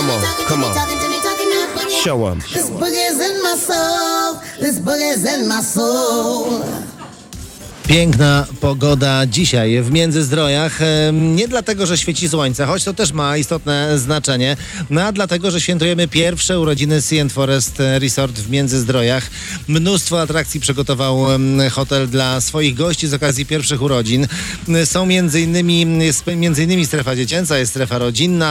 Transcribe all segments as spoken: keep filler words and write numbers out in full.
Come on, come on. Show 'em. This boogie's in my soul. This boogie's in my soul. Piękna pogoda dzisiaj w Międzyzdrojach. Nie dlatego, że świeci słońce, choć to też ma istotne znaczenie, no a dlatego, że świętujemy pierwsze urodziny Sea and Forest Resort w Międzyzdrojach. Mnóstwo atrakcji przygotował hotel dla swoich gości z okazji pierwszych urodzin. Są między innymi, jest między innymi strefa dziecięca, jest strefa rodzinna,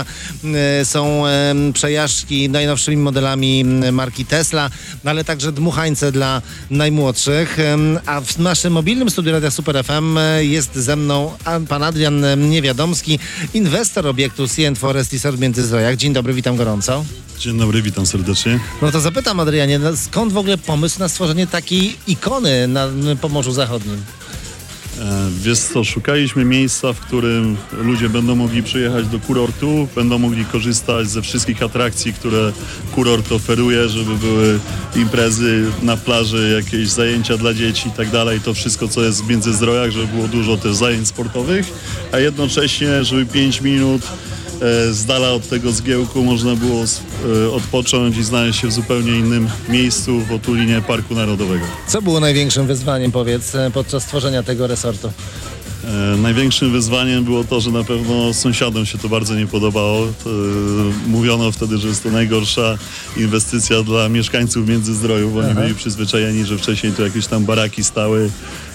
są przejażdżki najnowszymi modelami marki Tesla, ale także dmuchańce dla najmłodszych. A w naszym mobilnym studiu Radia Super F M jest ze mną pan Adrian Niewiadomski, inwestor obiektu Sea and Forest Resort w Międzyzdrojach. Dzień dobry, witam gorąco. Dzień dobry, witam serdecznie. No to zapytam, Adrianie, skąd w ogóle pomysł na stworzenie takiej ikony na Pomorzu Zachodnim? E, wiesz co, szukaliśmy miejsca, w którym ludzie będą mogli przyjechać do kurortu, będą mogli korzystać ze wszystkich atrakcji, które kurort oferuje, żeby były imprezy na plaży, jakieś zajęcia dla dzieci i tak dalej, to wszystko, co jest w Międzyzdrojach, żeby było dużo też zajęć sportowych, a jednocześnie, żeby pięć minut z dala od tego zgiełku można było odpocząć i znaleźć się w zupełnie innym miejscu w otulinie Parku Narodowego. Co było największym wyzwaniem, powiedz, podczas tworzenia tego resortu? E, największym wyzwaniem było to, że na pewno sąsiadom się to bardzo nie podobało. To, e, mówiono wtedy, że jest to najgorsza inwestycja dla mieszkańców Międzyzdrojów, bo oni byli przyzwyczajeni, że wcześniej tu jakieś tam baraki stały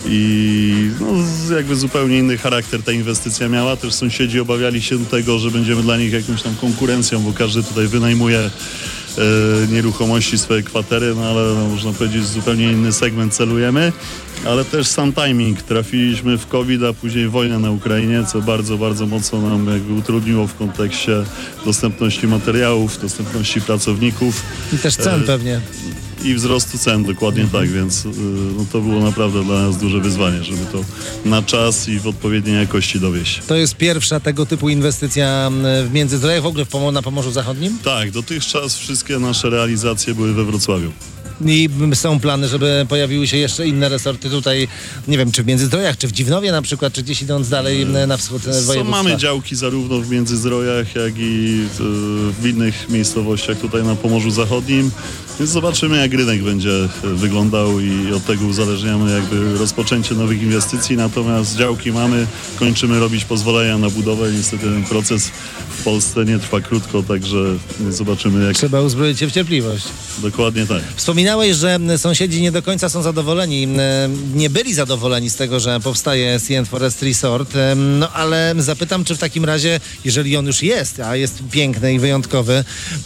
i no, jakby zupełnie inny charakter ta inwestycja miała. Też sąsiedzi obawiali się tego, że będziemy dla nich jakąś tam konkurencją, bo każdy tutaj wynajmuje e, nieruchomości, swoje kwatery, no ale no, można powiedzieć, zupełnie inny segment celujemy. Ale też sam timing. Trafiliśmy w COVID, a później wojnę na Ukrainie, co bardzo, bardzo mocno nam jakby utrudniło w kontekście dostępności materiałów, dostępności pracowników. I też cen e, pewnie. I wzrostu cen, dokładnie tak, więc no, to było naprawdę dla nas duże wyzwanie, żeby to na czas i w odpowiedniej jakości dowieść. To jest pierwsza tego typu inwestycja w Międzyzdrojach, w ogóle w Pomo- na Pomorzu Zachodnim? Tak, dotychczas wszystkie nasze realizacje były we Wrocławiu. I są plany, żeby pojawiły się jeszcze inne resorty tutaj, nie wiem, czy w Międzyzdrojach, czy w Dziwnowie na przykład, czy gdzieś idąc dalej na wschód województwa. Są, mamy działki zarówno w Międzyzdrojach, jak i w, w innych miejscowościach tutaj na Pomorzu Zachodnim, więc zobaczymy, jak rynek będzie wyglądał i od tego uzależniamy jakby rozpoczęcie nowych inwestycji, natomiast działki mamy, kończymy robić pozwolenia na budowę, niestety ten proces w Polsce nie trwa krótko, także zobaczymy, jak... Trzeba uzbroić się w cierpliwość. Dokładnie tak. Wspominałeś, że sąsiedzi nie do końca są zadowoleni, nie byli zadowoleni z tego, że powstaje Sea and Forest Resort, no ale zapytam, czy w takim razie, jeżeli on już jest, a jest piękny i wyjątkowy,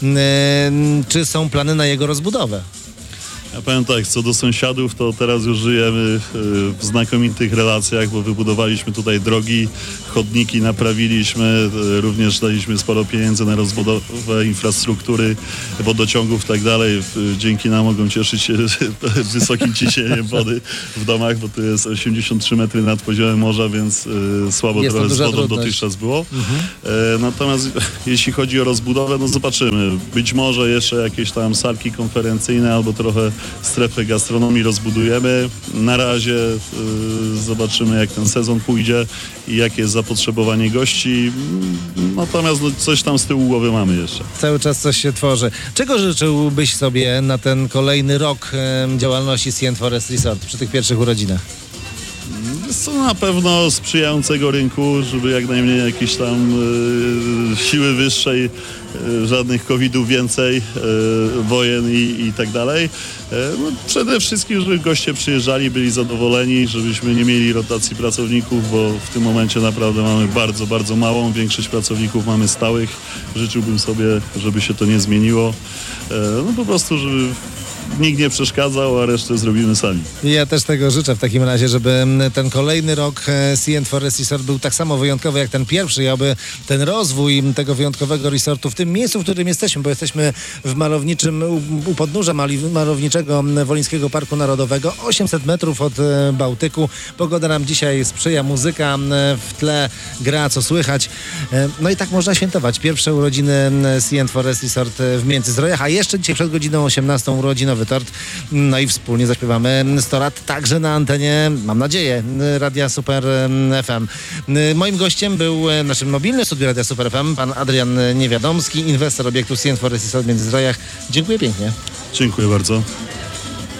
czy są plany na jego rozbudowę? Ja powiem tak, co do sąsiadów, to teraz już żyjemy w znakomitych relacjach, bo wybudowaliśmy tutaj drogi, chodniki naprawiliśmy, również daliśmy sporo pieniędzy na rozbudowę infrastruktury, wodociągów i tak dalej. Dzięki nam mogą cieszyć się wysokim ciśnieniem wody w domach, bo tu jest osiemdziesiąt trzy metry nad poziomem morza, więc słabo jest trochę z wodą trudność. dotychczas było. Mhm. Natomiast jeśli chodzi o rozbudowę, no zobaczymy. Być może jeszcze jakieś tam salki konferencyjne albo trochę strefę gastronomii rozbudujemy. Na razie y, zobaczymy, jak ten sezon pójdzie i jakie jest zapotrzebowanie gości. Natomiast no, coś tam z tyłu głowy mamy jeszcze. Cały czas coś się tworzy. Czego życzyłbyś sobie na ten kolejny rok y, działalności Sea and Forest Resort przy tych pierwszych urodzinach? Jest to na pewno sprzyjającego rynku, żeby jak najmniej jakieś tam y, siły wyższej, y, żadnych kowidów więcej, y, wojen i, i tak dalej. Y, no, przede wszystkim, żeby goście przyjeżdżali, byli zadowoleni, żebyśmy nie mieli rotacji pracowników, bo w tym momencie naprawdę mamy bardzo, bardzo małą. Większość pracowników mamy stałych. Życzyłbym sobie, żeby się to nie zmieniło. Y, no po prostu, żeby nikt nie przeszkadzał, a resztę zrobimy sami. Ja też tego życzę w takim razie, żeby ten kolejny rok Sea and Forest Resort był tak samo wyjątkowy jak ten pierwszy i aby ten rozwój tego wyjątkowego resortu w tym miejscu, w którym jesteśmy, bo jesteśmy w malowniczym, u podnóża malowniczego Wolińskiego Parku Narodowego, osiemset metrów od Bałtyku. Pogoda nam dzisiaj sprzyja, muzyka w tle gra, co słychać. No i tak można świętować pierwsze urodziny Sea and Forest Resort w Międzyzdrojach, a jeszcze dzisiaj przed godziną osiemnastą urodzinowy urodzinowy tort. No i wspólnie zaśpiewamy sto lat także na antenie, mam nadzieję, Radia Super F M. Moim gościem był w naszym mobilnym studiu Radia Super F M pan Adrian Niewiadomski, inwestor obiektu C N Forest w Międzyzdrojach. Dziękuję pięknie. Dziękuję bardzo.